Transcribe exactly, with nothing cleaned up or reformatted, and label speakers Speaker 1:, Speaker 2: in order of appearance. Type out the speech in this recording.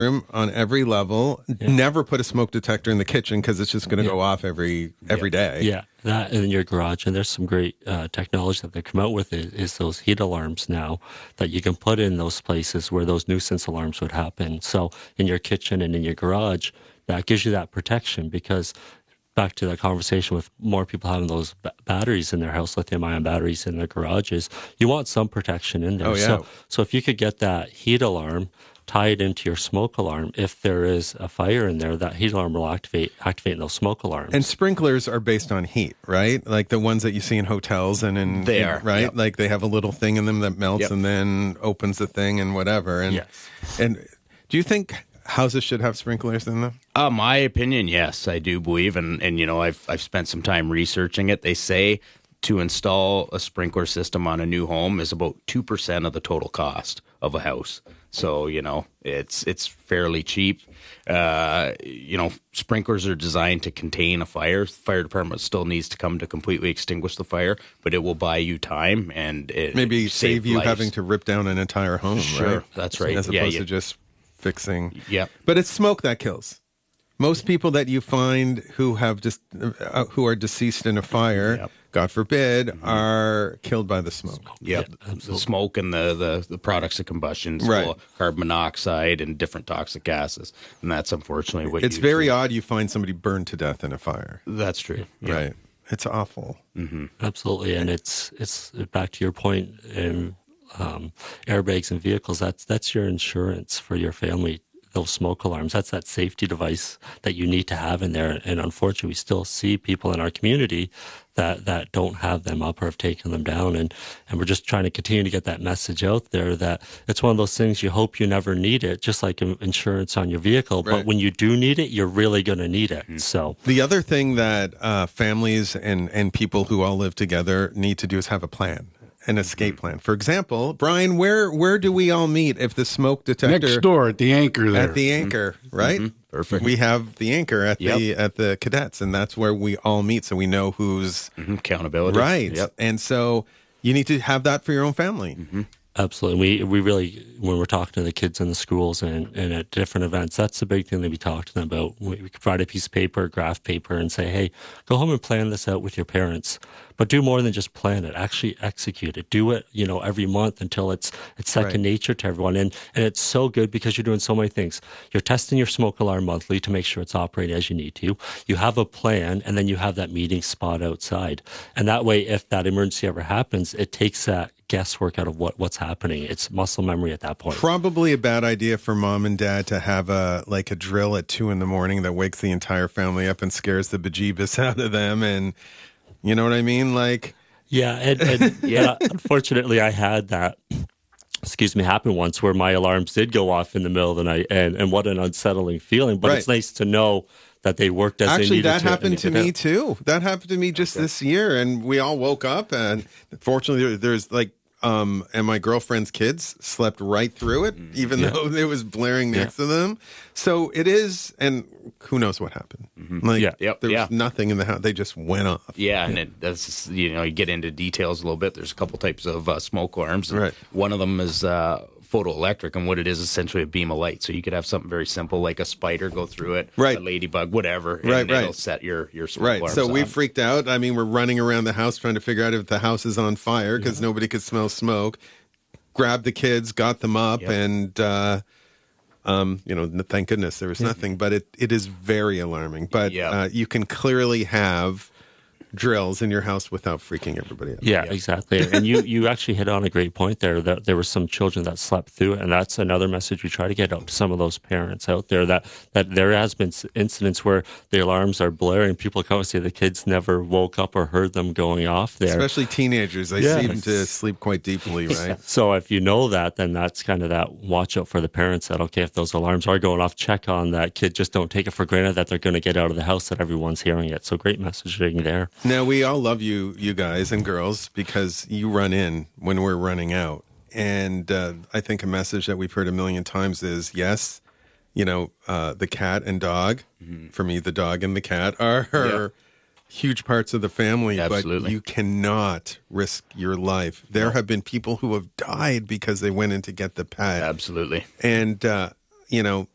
Speaker 1: room on every level.
Speaker 2: Yeah.
Speaker 1: Never put a smoke detector in the kitchen because it's just going to
Speaker 2: Yeah.
Speaker 1: go off every every
Speaker 2: yeah.
Speaker 1: day.
Speaker 2: Yeah, that in your garage. And there's some great uh, technology that they come out with is, is those heat alarms now that you can put in those places where those nuisance alarms would happen. So in your kitchen and in your garage, that gives you that protection because back to that conversation with more people having those b- batteries in their house, lithium-ion batteries in their garages, you want some protection in there.
Speaker 1: Oh, yeah.
Speaker 2: So, so if you could get that heat alarm, tie it into your smoke alarm, if there is a fire in there, that heat alarm will activate activate those smoke alarms.
Speaker 1: And sprinklers are based on heat, right? Like the ones that you see in hotels and in
Speaker 3: They
Speaker 1: in-
Speaker 3: are,
Speaker 1: right?
Speaker 3: yep.
Speaker 1: Like they have a little thing in them that melts
Speaker 3: Yep.
Speaker 1: and then opens the thing and whatever. And
Speaker 2: Yes.
Speaker 1: and do you think houses should have sprinklers in them?
Speaker 3: Uh, my opinion, yes, I do believe, and and you know, I've I've spent some time researching it. They say to install a sprinkler system on a new home is about two percent of the total cost of a house. So you know, it's it's fairly cheap. Uh, you know, sprinklers are designed to contain a fire. Fire department still needs to come to completely extinguish the fire, but it will buy you time and it
Speaker 1: Maybe save you
Speaker 3: lives.
Speaker 1: having to rip down an entire home,
Speaker 3: Sure,
Speaker 1: right?
Speaker 3: that's right.
Speaker 1: As
Speaker 3: Yeah,
Speaker 1: opposed
Speaker 3: you-
Speaker 1: to just fixing.
Speaker 3: Yep.
Speaker 1: But it's smoke that kills. Most people that you find who have just uh, who are deceased in a fire,
Speaker 3: Yep.
Speaker 1: God forbid, are killed by the smoke.
Speaker 3: Yep,
Speaker 2: Yeah,
Speaker 3: the smoke and the, the, the products of combustion,
Speaker 1: Right.
Speaker 3: full of carbon monoxide and different toxic gases, and that's unfortunately what.
Speaker 1: It's
Speaker 3: you
Speaker 1: very
Speaker 3: see.
Speaker 1: odd you find somebody burned to death in a fire.
Speaker 3: That's true. Yeah.
Speaker 1: Right. It's awful.
Speaker 2: Absolutely, and it's it's back to your point in um, airbags and vehicles. That's that's your insurance for your family. Those smoke alarms. That's that safety device that you need to have in there. And unfortunately, we still see people in our community that that don't have them up or have taken them down. And and we're just trying to continue to get that message out there that it's one of those things you hope you never need it, just like in- insurance on your vehicle.
Speaker 1: Right.
Speaker 2: But when you do need it, you're really going to need it. So.
Speaker 1: The other thing that uh, families and, and people who all live together need to do is have a plan, an escape plan. For example, Brian, where where do we all meet if the smoke detector
Speaker 4: Next door at the Anchor there.
Speaker 1: at the Anchor, right?
Speaker 3: Perfect.
Speaker 1: We have the Anchor at the
Speaker 3: Yep.
Speaker 1: at the Cadets, and that's where we all meet, so we know who's
Speaker 3: Mhm, accountability.
Speaker 1: right.
Speaker 3: Yep.
Speaker 1: And so you need to have that for your own family.
Speaker 2: Absolutely. We we really, when we're talking to the kids in the schools and, and at different events, that's the big thing that we talk to them about. We, we provide a piece of paper, graph paper, and say, hey, go home and plan this out with your parents. But do more than just plan it. Actually execute it. Do it, you know, every month until it's it's second
Speaker 1: Right.
Speaker 2: nature to everyone. And and it's so good because you're doing so many things. You're testing your smoke alarm monthly to make sure it's operating as you need to. You have a plan, and then you have that meeting spot outside. And that way, if that emergency ever happens, it takes that guesswork out of what, what's happening. It's muscle memory at that point.
Speaker 1: Probably a bad idea for mom and dad to have a like a drill at two in the morning that wakes the entire family up and scares the bejeebus out of them, and you know what I mean? Like,
Speaker 2: Yeah, and, and yeah, unfortunately, I had that. Excuse me, happen once where my alarms did go off in the middle of the night, and, and what an unsettling feeling. But it's
Speaker 1: Right.
Speaker 2: nice to know that they worked as they
Speaker 1: actually,
Speaker 2: needed
Speaker 1: that
Speaker 2: to.
Speaker 1: happened
Speaker 2: and
Speaker 1: to
Speaker 2: they did
Speaker 1: me
Speaker 2: it.
Speaker 1: too. That happened to me just this year, and we all woke up, and fortunately, there, there's like. Um, and my girlfriend's kids slept right through it, even
Speaker 2: Yeah.
Speaker 1: though it was blaring next to them. So it is, and who knows what happened? Like,
Speaker 2: Yeah.
Speaker 3: Yep,
Speaker 1: there
Speaker 3: yeah.
Speaker 1: was nothing in the house; they just went off.
Speaker 3: Yeah, and it, that's just, you know, you get into details a little bit. There's a couple types of uh, smoke alarms. and
Speaker 1: Right.
Speaker 3: One of them is uh, photoelectric, and what it is essentially a beam of light. So you could have something very simple like a spider go through it,
Speaker 1: Right.
Speaker 3: a ladybug, whatever, and
Speaker 1: Right,
Speaker 3: it'll
Speaker 1: right.
Speaker 3: set your your smoke
Speaker 1: Right.
Speaker 3: alarms
Speaker 1: So we
Speaker 3: on.
Speaker 1: freaked out. I mean, we're running around the house trying to figure out if the house is on fire because nobody could smell smoke. Grabbed the kids, got them up,
Speaker 3: Yep.
Speaker 1: and uh, um, you know, n- thank goodness there was nothing. But it, it is very alarming. But
Speaker 3: Yeah.
Speaker 1: uh, you can clearly have drills in your house without freaking everybody out.
Speaker 2: Yeah, exactly. And you, you actually hit on a great point there that there were some children that slept through it. And that's another message we try to get out to some of those parents out there that, that there has been s- incidents where the alarms are blaring. People come and say the kids never woke up or heard them going off there.
Speaker 1: Especially teenagers, they
Speaker 2: Yeah.
Speaker 1: seem to sleep quite deeply, right?
Speaker 2: So if you know that, then that's kind of that watch out for the parents that, okay, if those alarms are going off, check on that kid. Just don't take it for granted that they're going to get out of the house, that everyone's hearing it. So great messaging there.
Speaker 1: Now, we all love you, you guys and girls, because you run in when we're running out. And uh, I think a message that we've heard a million times is, yes, you know, uh, the cat and dog, for me, the dog and the cat are, are huge parts of the family,
Speaker 3: Absolutely.
Speaker 1: but you cannot risk your life. There have been people who have died because they went in to get the pet.
Speaker 3: Absolutely.
Speaker 1: And, uh, you know,